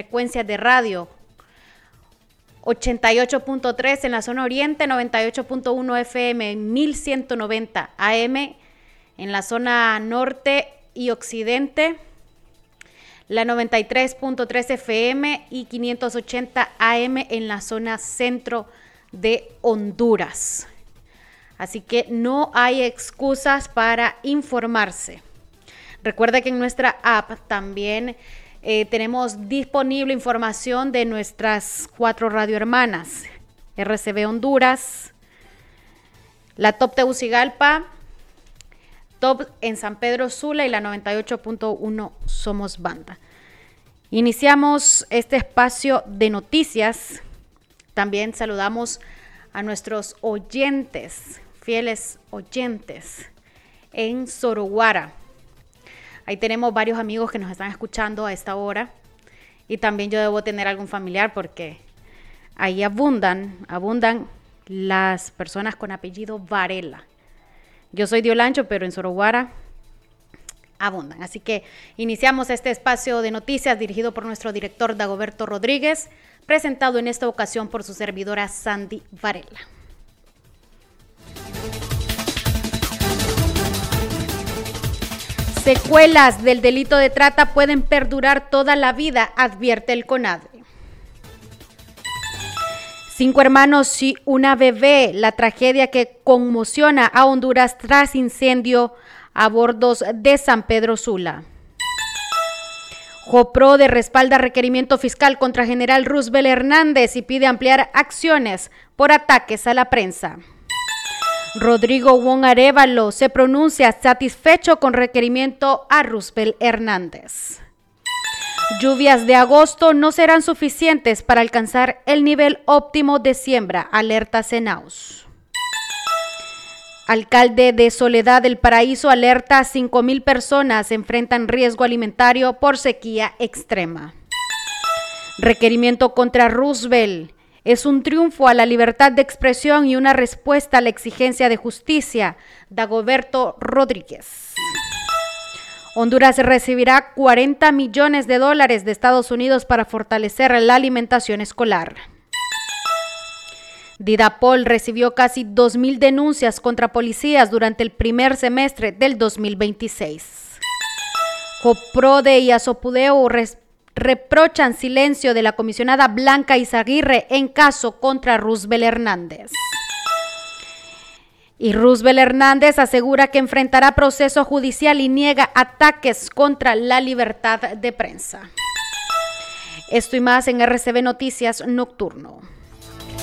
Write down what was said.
frecuencias de radio. 88.3 en la zona oriente, 98.1 FM, 1190 AM en la zona norte y occidente, la 93.3 FM y 580 AM en la zona centro de Honduras. Así que no hay excusas para informarse. Recuerda que en nuestra app también tenemos disponible información de nuestras 4 radiohermanas: RCB Honduras, la Top Tegucigalpa, Top en San Pedro Sula y la 98.1 Somos Banda. Iniciamos este espacio de noticias. También saludamos a nuestros oyentes, fieles oyentes en Soroguara. Ahí tenemos varios amigos que nos están escuchando a esta hora. Y también yo debo tener algún familiar porque ahí abundan las personas con apellido Varela. Yo soy de Olancho, pero en Soroguara abundan. Así que iniciamos este espacio de noticias dirigido por nuestro director Dagoberto Rodríguez, presentado en esta ocasión por su servidora Sandy Varela. Secuelas del delito de trata pueden perdurar toda la vida, advierte el CONADE. 5 hermanos y una bebé, la tragedia que conmociona a Honduras tras incendio a bordos de San Pedro Sula. JOPRODE respalda requerimiento fiscal contra general Roosevelt Hernández y pide ampliar acciones por ataques a la prensa. Rodrigo Wong Arévalo se pronuncia satisfecho con requerimiento a Roosevelt Hernández. Lluvias de agosto no serán suficientes para alcanzar el nivel óptimo de siembra, alerta Cenaus. Alcalde de Soledad del Paraíso alerta a 5,000 personas enfrentan riesgo alimentario por sequía extrema. Requerimiento contra Roosevelt es un triunfo a la libertad de expresión y una respuesta a la exigencia de justicia, Dagoberto Rodríguez. Honduras recibirá $40 millones de Estados Unidos para fortalecer la alimentación escolar. Didapol recibió casi 2,000 denuncias contra policías durante el primer semestre del 2026. JOPRODE y Azopudeu reprochan silencio de la comisionada Blanca Izaguirre en caso contra Roosevelt Hernández. Y Roosevelt Hernández asegura que enfrentará proceso judicial y niega ataques contra la libertad de prensa. Esto y más en RCB Noticias Nocturno.